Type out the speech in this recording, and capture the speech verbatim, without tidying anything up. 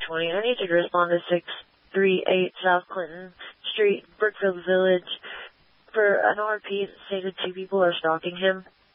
twenty. I need you to respond to six three eight South Clinton Street, Brookfield Village, for an R P that stated two people are stalking him.